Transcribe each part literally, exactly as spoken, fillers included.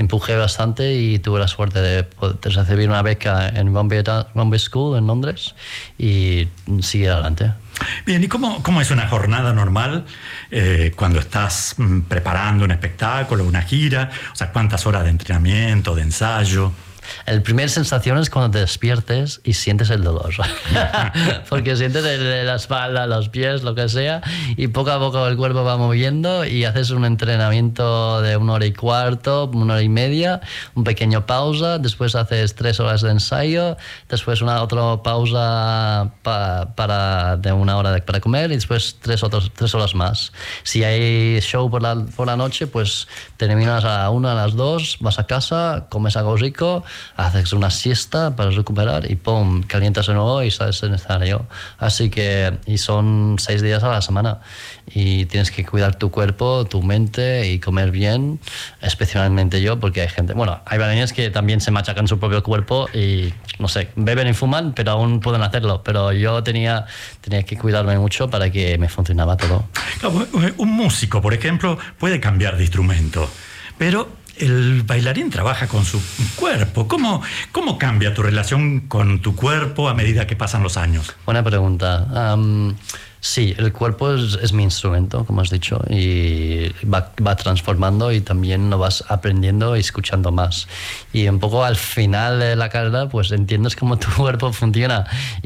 empujé bastante y tuve la suerte de poder recibir una beca en Bombay, Bombay School en Londres y seguir adelante. Bien, ¿y cómo, cómo es una jornada normal eh, cuando estás mm, preparando un espectáculo, una gira? O sea, ¿cuántas horas de entrenamiento, de ensayo? El primer sensación es cuando te despiertes y sientes el dolor. Porque sientes el, la espalda, los pies, lo que sea, y poco a poco el cuerpo va moviendo y haces un entrenamiento de una hora y cuarto, una hora y media, un pequeño pausa, después haces tres horas de ensayo, después una otra pausa pa, para, de una hora de, para comer y después tres, otros, tres horas más. Si hay show por la, por la noche, pues terminas a la una, a las dos, vas a casa, comes algo rico, haces una siesta para recuperar y pum, calientas de nuevo y sales en escenario. Así que, y son seis días a la semana y tienes que cuidar tu cuerpo, tu mente y comer bien, especialmente yo, porque hay gente, bueno, hay bailarines que también se machacan su propio cuerpo y, no sé, beben y fuman, pero aún pueden hacerlo, pero yo tenía, tenía que cuidarme mucho para que me funcionaba todo. Un músico, por ejemplo, puede cambiar de instrumento, pero el bailarín trabaja con su cuerpo. ¿Cómo, cómo cambia tu relación con tu cuerpo a medida que pasan los años? Buena pregunta. Um, sí, el cuerpo es, es mi instrumento, como has dicho, y va, va transformando y también lo vas aprendiendo y escuchando más. Y un poco al final de la carrera, pues entiendes cómo tu cuerpo funciona.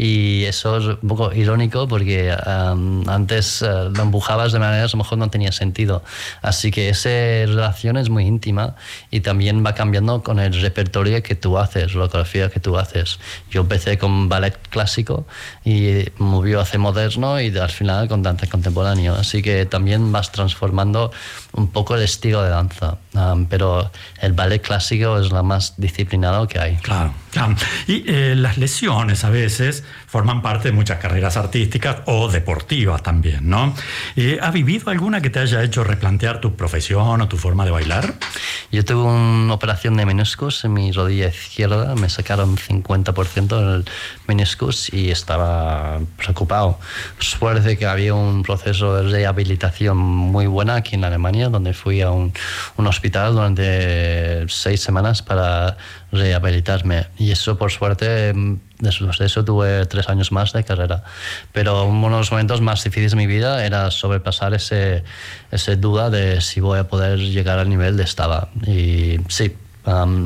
Y eso es un poco irónico porque um, antes uh, lo empujabas de manera a lo mejor no tenía sentido. Así que esa relación es muy íntima y también va cambiando con el repertorio que tú haces, la coreografía que tú haces. Yo empecé con ballet clásico y movió hacia moderno y al final con danza contemporánea, así que también vas transformando un poco el estilo de danza, um, pero el ballet clásico es lo más disciplinado que hay. Claro, claro. Y eh, las lesiones a veces forman parte de muchas carreras artísticas o deportivas también, ¿no? Eh, ¿Ha vivido alguna que te haya hecho replantear tu profesión o tu forma de bailar? Yo tuve una operación de meniscus en mi rodilla izquierda, me sacaron cincuenta por ciento del meniscus y estaba preocupado. Suerte que había un proceso de rehabilitación muy buena aquí en Alemania, donde fui a un, un hospital durante seis semanas para rehabilitarme. Y eso, por suerte, después de eso tuve tres años más de carrera. Pero uno de los momentos más difíciles de mi vida era sobrepasar ese, ese duda de si voy a poder llegar al nivel de estaba. Y sí, Um,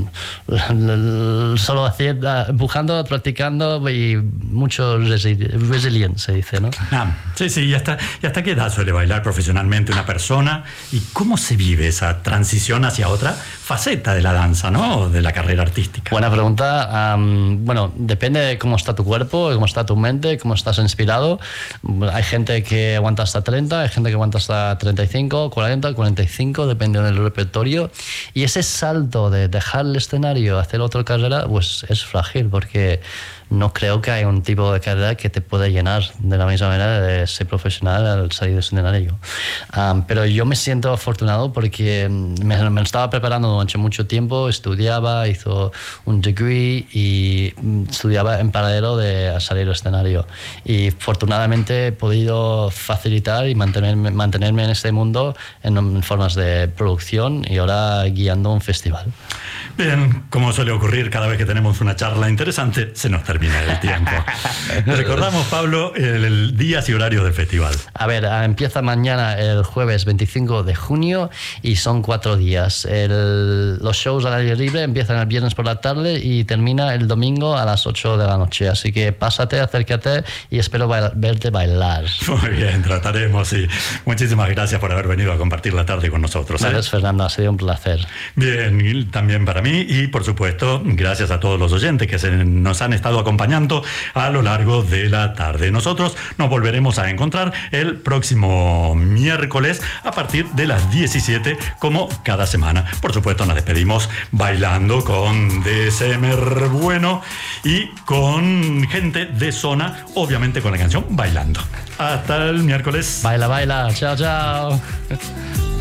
solo haciendo, empujando, practicando y mucho resi- resilient se dice, ¿no? Ah, sí, sí, ¿y hasta, ¿y hasta qué edad suele bailar profesionalmente una persona? ¿Y cómo se vive esa transición hacia otra faceta de la danza, ¿no? O de la carrera artística. Buena pregunta. Um, bueno, depende de cómo está tu cuerpo, cómo está tu mente, cómo estás inspirado. Hay gente que aguanta hasta treinta, hay gente que aguanta hasta treinta y cinco, cuarenta, cuarenta y cinco, depende del repertorio. Y ese salto de dejar el escenario, hacer otra carrera, pues es frágil, porque no creo que haya un tipo de carrera que te pueda llenar de la misma manera de ser profesional al salir del escenario. Um, pero yo me siento afortunado porque me, me estaba preparando durante mucho tiempo, estudiaba, hizo un degree y estudiaba en paralelo de salir del escenario. Y afortunadamente he podido facilitar y mantenerme, mantenerme en este mundo en, en formas de producción y ahora guiando un festival. Bien, como suele ocurrir cada vez que tenemos una charla interesante, se nos termina el tiempo. Recordamos, Pablo, el, el días y horarios del festival. A ver, empieza mañana el jueves veinticinco de junio y son cuatro días. El, los shows al aire libre empiezan el viernes por la tarde y termina el domingo a las ocho de la noche. Así que pásate, acércate y espero baila, verte bailar. Muy bien, trataremos. Y muchísimas gracias por haber venido a compartir la tarde con nosotros. ¿eh? Gracias, Fernando, ha sido un placer. Bien, y también para mí y, por supuesto, gracias a todos los oyentes que se nos han estado acompañando a lo largo de la tarde. Nosotros nos volveremos a encontrar el próximo miércoles a partir de las diecisiete, como cada semana. Por supuesto, nos despedimos bailando con D S M Bueno y con gente de zona, obviamente con la canción Bailando. Hasta el miércoles. Baila, baila. Chao, chao.